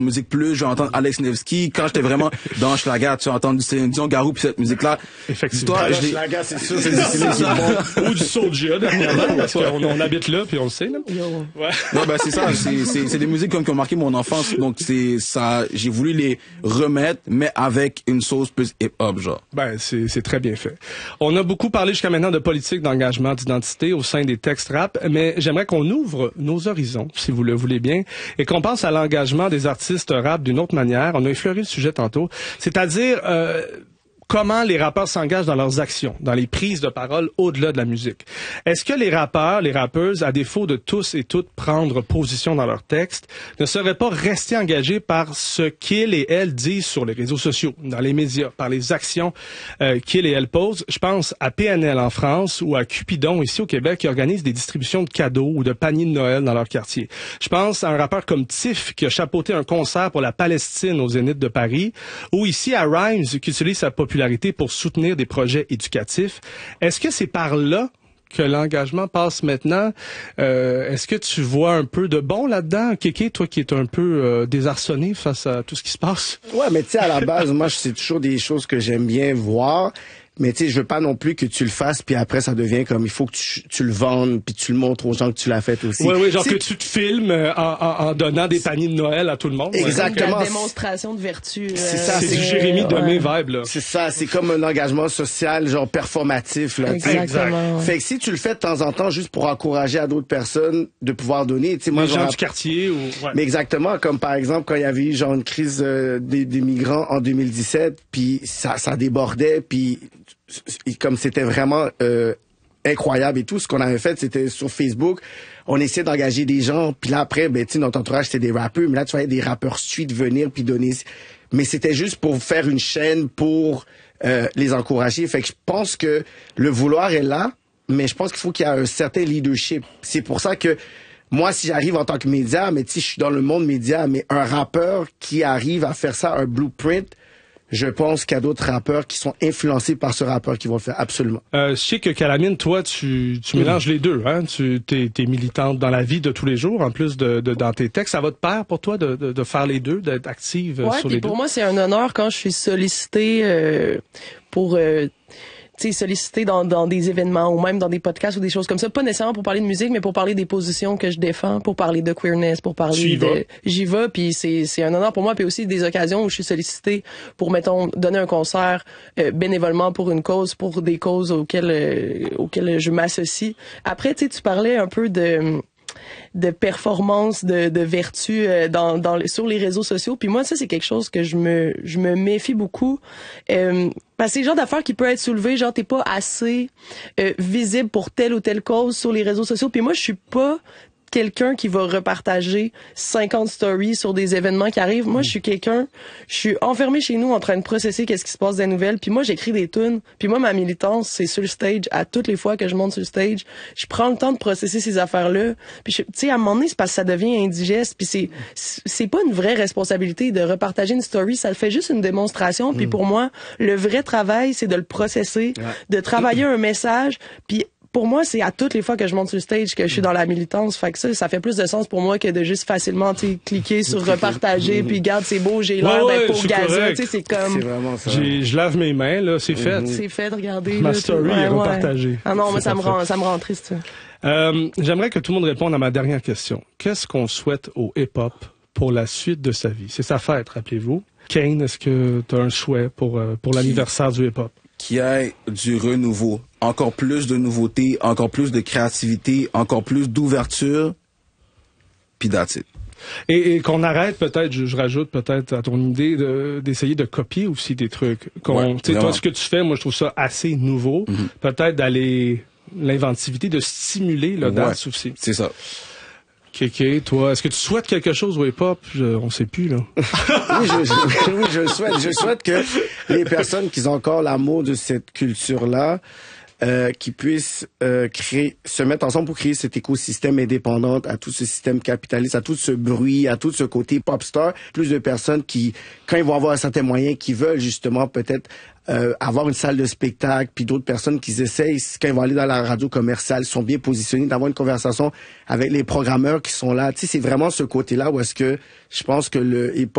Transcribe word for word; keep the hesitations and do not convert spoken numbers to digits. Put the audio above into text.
musique plus, je vais entendre Alex Nevsky. Quand j'étais vraiment dans Schlager, tu as entendu Céline Dion, Garou, puis cette musique-là. Effectivement. Toi, Ah, je l'ai- Schlager, c'est sûr, c'est c'est ça. Ou du Soulja, dernièrement, parce qu'on on habite là, puis on le sait, là. Ouais. Non, ben, c'est ça. C'est, c'est, c'est des musiques comme qui ont marqué mon enfance. Donc, c'est ça, j'ai voulu les remettre, mais avec une sauce plus hip-hop, genre. Ben, c'est, c'est très bien fait. On a beaucoup parlé jusqu'à maintenant de politique, d'engagement, d'identité au sein des textes rap, mais j'aimerais qu'on ouvre nos horizons, si vous le voulez bien, et qu'on pense à l'engagement des artistes rap d'une autre manière. On a effleuré le sujet tantôt. C'est-à-dire, euh, comment les rappeurs s'engagent dans leurs actions, dans les prises de parole au-delà de la musique. Est-ce que les rappeurs, les rappeuses, à défaut de tous et toutes prendre position dans leurs textes, ne seraient pas restés engagés par ce qu'ils et elles disent sur les réseaux sociaux, dans les médias, par les actions euh, qu'ils et elles posent? Je pense à P N L en France ou à Cupidon ici au Québec qui organisent des distributions de cadeaux ou de paniers de Noël dans leur quartier. Je pense à un rappeur comme Tiff qui a chapeauté un concert pour la Palestine au Zénith de Paris, ou ici à Rhymes qui utilise sa popularité pour soutenir des projets éducatifs. Est-ce que c'est par là que l'engagement passe maintenant? Euh, est-ce que tu vois un peu de bon là-dedans? Kéké, toi qui es un peu euh, désarçonné face à tout ce qui se passe. Ouais, mais tu sais, à la base, moi, c'est toujours des choses que j'aime bien voir. Mais tu sais, je veux pas non plus que tu le fasses, puis après, ça devient comme, il faut que tu, tu le vendes, puis tu le montres aux gens que tu l'as fait aussi. Oui, oui, genre T'sais, que tu te filmes euh, en, en, en donnant des paniers de Noël à tout le monde. Exactement. La démonstration de vertu. Euh, C'est ça, C'est c'est- du Jérémy de ouais. mes vibes, là. C'est ça, c'est comme un engagement social, genre performatif, là. tu sais. Exactement. ouais. Fait que si tu le fais de temps en temps juste pour encourager à d'autres personnes de pouvoir donner, tu sais, moi, Les je me gens rappelle- du quartier ou... Ouais. Mais exactement, comme par exemple quand il y avait eu genre une crise euh, des, des migrants en deux mille dix-sept, puis ça, ça débordait, puis comme c'était vraiment euh, incroyable et tout, ce qu'on avait fait, c'était sur Facebook, on essayait d'engager des gens, puis là après, ben tu sais, notre entourage c'était des rappeurs, mais là tu voyais des rappeurs street venir puis donner, mais c'était juste pour faire une chaîne pour euh, les encourager. Fait que je pense que le vouloir est là, mais je pense qu'il faut qu'il y ait un certain leadership. C'est pour ça que moi, si j'arrive en tant que média, mais tu sais, je suis dans le monde média, mais un rappeur qui arrive à faire ça, un blueprint, je pense qu'il y a d'autres rappeurs qui sont influencés par ce rappeur qui vont le faire, absolument. Euh, je sais que Calamine, toi, tu, tu mélanges les deux, hein. Tu t'es, t'es militante dans la vie de tous les jours, en plus de, de dans tes textes. Ça va de pair pour toi de, de, de faire les deux, d'être active euh, Ouais, sur puis les deux? pour moi, c'est un honneur quand je suis sollicitée euh, pour... Euh, tu sais, sollicité dans, dans des événements ou même dans des podcasts ou des choses comme ça. Pas nécessairement pour parler de musique, mais pour parler des positions que je défends, pour parler de queerness, pour parler Tu y de... vas. J'y vais, puis c'est, c'est un honneur pour moi. Puis aussi des occasions où je suis sollicitée pour, mettons, donner un concert euh, bénévolement pour une cause, pour des causes auxquelles, euh, auxquelles je m'associe. Après, tu sais, tu parlais un peu de... de performance, de, de vertu euh, dans, dans, sur les réseaux sociaux. Puis moi, ça, c'est quelque chose que je me, je me méfie beaucoup. Euh, parce que c'est le genre d'affaires qui peut être soulevé, genre t'es pas assez euh, visible pour telle ou telle cause sur les réseaux sociaux. Puis moi, je suis pas quelqu'un qui va repartager cinquante stories sur des événements qui arrivent. Moi, je suis quelqu'un, je suis enfermé chez nous en train de processer qu'est-ce qui se passe des nouvelles. Puis moi, j'écris des tunes. Puis moi, ma militance, c'est sur le stage. À toutes les fois que je monte sur le stage, je prends le temps de processer ces affaires-là. Puis tu sais, à un moment donné, c'est parce que ça devient indigeste. Puis c'est c'est pas une vraie responsabilité de repartager une story. Ça fait juste une démonstration. Puis pour moi, le vrai travail, c'est de le processer, de travailler un message. Puis pour moi, c'est à toutes les fois que je monte sur le stage que je suis dans la militance. Fait que ça, ça fait plus de sens pour moi que de juste facilement, tu sais, cliquer sur repartager, puis regarde, c'est beau, j'ai l'air Ouais, ouais, d'être je pour suis Gaza. correct. Tu sais, c'est C'est comme, vraiment ça. J'ai, je lave mes mains, là, c'est fait. c'est fait de regarder. Ma là, story tout. est repartagée. Ah non, moi, C'est ça me parfait. rend, ça me rend triste. Euh, j'aimerais que tout le monde réponde à ma dernière question. Qu'est-ce qu'on souhaite au hip-hop pour la suite de sa vie? C'est sa fête, rappelez-vous. Kane, est-ce que tu as un souhait pour, euh, pour l'anniversaire du hip-hop? Qu'il y ait du renouveau. Encore plus de nouveautés, encore plus de créativité, encore plus d'ouverture, puis that's it. Et, et qu'on arrête peut-être, je, je rajoute peut-être à ton idée, de, d'essayer de copier aussi des trucs. Qu'on, Ouais, tu sais, toi, vraiment. ce que tu fais, moi, je trouve ça assez nouveau. Mhm. Peut-être d'aller, l'inventivité, de stimuler l'audace Ouais. aussi. C'est ça. Kéké, toi, est-ce que tu souhaites quelque chose au hip-hop? Je, on sait plus, là. Oui, je, je- oui, je souhaite. Je souhaite que les personnes qui ont encore l'amour de cette culture-là, euh, qui puissent euh, créer, se mettre ensemble pour créer cet écosystème indépendant, à tout ce système capitaliste, à tout ce bruit, à tout ce côté pop star. Plus de personnes qui, quand ils vont avoir un certain moyen, qui veulent justement peut-être euh, avoir une salle de spectacle, puis d'autres personnes qui essayent, quand ils vont aller dans la radio commerciale, sont bien positionnés, d'avoir une conversation avec les programmeurs qui sont là. Tu sais, c'est vraiment ce côté-là où est-ce que je pense que le hip-hop